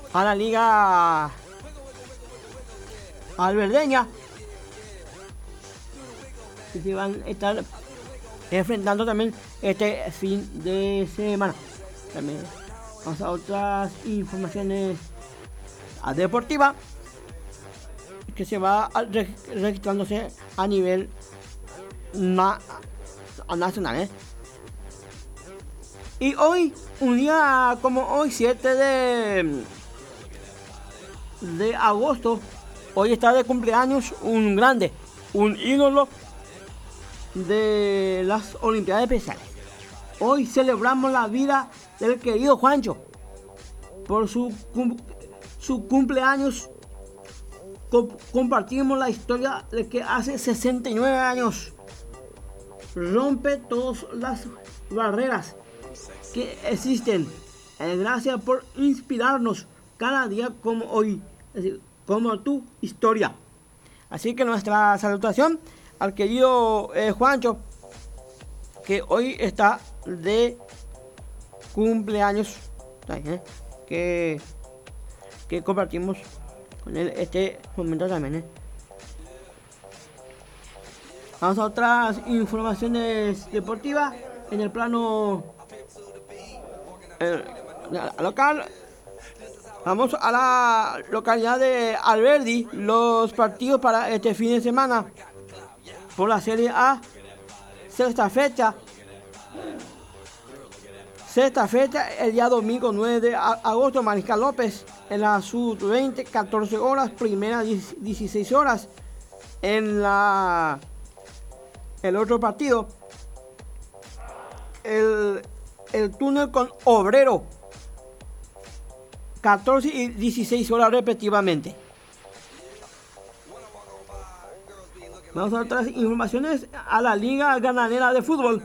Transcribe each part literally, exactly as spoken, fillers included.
a la liga alberdeña, que se van a estar enfrentando también este fin de semana. También vamos a otras informaciones deportivas que se va registrándose a nivel na- nacional, ¿eh? Y hoy, un día como hoy, siete de, de agosto, hoy está de cumpleaños un grande, un ídolo de las Olimpiadas Especiales. Hoy celebramos la vida del querido Juancho por su, cum, su cumpleaños. Com, compartimos la historia de que hace sesenta y nueve años rompe todas las barreras que existen. Eh, gracias por inspirarnos cada día como hoy, es decir, como tu historia. Así que nuestra salutación al querido eh, Juancho, que hoy está de cumpleaños, ¿eh? que, que compartimos con él este momento también. ¿eh? Vamos a otras informaciones deportivas en el plano eh, local. Vamos a la localidad de Alberdi, los partidos para este fin de semana por la Serie A, sexta fecha. Sexta fecha, el día domingo nueve de agosto, Mariscal López, en la sub veinte, catorce horas, primera dieciséis horas. En la el otro partido, el, el túnel con Obrero, catorce y dieciséis horas respectivamente. Vamos a otras informaciones a la Liga Ganadera de Fútbol.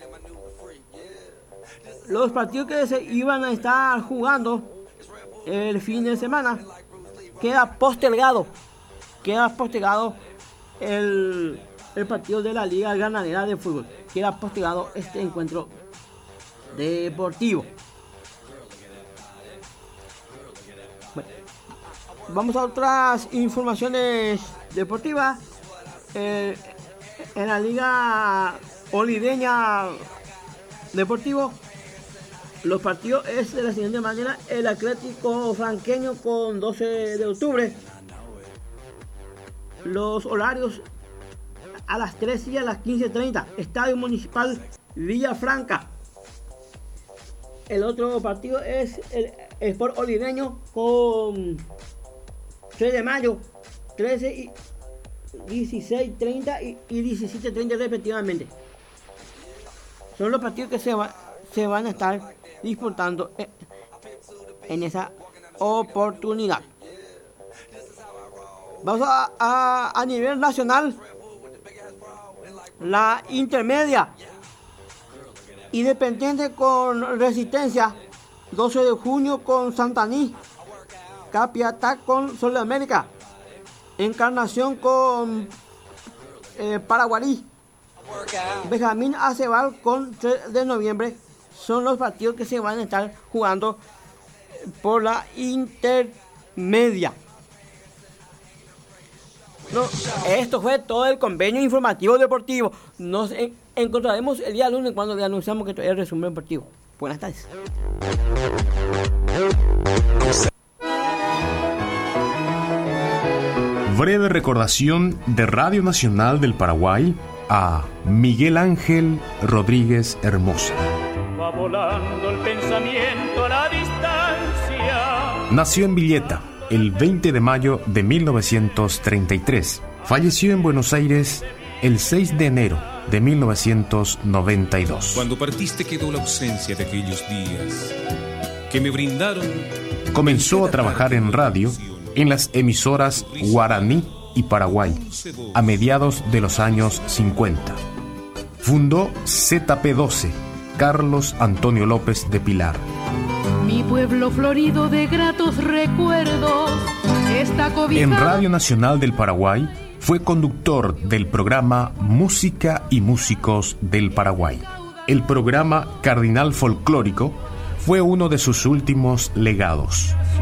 Los partidos que se iban a estar jugando el fin de semana queda postergado. Queda postergado el, el partido de la Liga Ganadera de Fútbol. Queda postergado este encuentro deportivo. Bueno, vamos a otras informaciones deportivas. Eh, en la Liga Oliveña Deportivo, los partidos es de la siguiente manera: el Atlético Franqueño con doce de octubre. Los horarios a las trece y a las quince treinta. Estadio Municipal Villafranca. El otro partido es el Sport Oliveño con tres de mayo, trece y dieciséis treinta y, y diecisiete treinta respectivamente. Son los partidos que se, va, se van a estar disputando en, en esa oportunidad. Vamos a, a, a nivel nacional. La intermedia, Independiente con Resistencia, doce de junio con Santaní, Capiatá con Sol de América, Encarnación con eh, Paraguarí, Benjamín Acebal con tres de noviembre. Son los partidos que se van a estar jugando por la intermedia. No, esto fue todo el convenio informativo deportivo. Nos en, encontraremos el día lunes cuando le anunciamos que esto es el resumen deportivo. Buenas tardes. Breve recordación de Radio Nacional del Paraguay a Miguel Ángel Rodríguez Hermosa. Va volando el pensamiento a la distancia. Nació en Villeta el veinte de mayo de mil novecientos treinta y tres. Falleció en Buenos Aires el seis de enero de mil novecientos noventa y dos. Cuando partiste quedó la ausencia de aquellos días que me brindaron. Comenzó a trabajar en radio en las emisoras Guaraní y Paraguay a mediados de los años cincuenta. Fundó Z P doce, Carlos Antonio López de Pilar. Mi pueblo florido de gratos recuerdos está cobijado. En Radio Nacional del Paraguay fue conductor del programa Música y Músicos del Paraguay. El programa Cardinal Folclórico fue uno de sus últimos legados.